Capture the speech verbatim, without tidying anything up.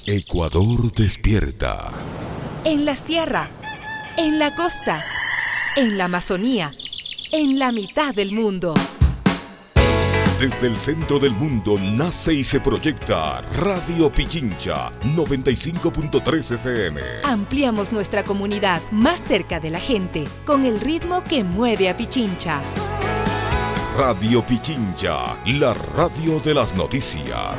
Ecuador despierta. En la sierra, en la costa, en la Amazonía, en la mitad del mundo. Desde el centro del mundo nace y se proyecta Radio Pichincha noventa y cinco punto tres F M. Ampliamos nuestra comunidad más cerca de la gente con el ritmo que mueve a Pichincha. Radio Pichincha, la radio de las noticias.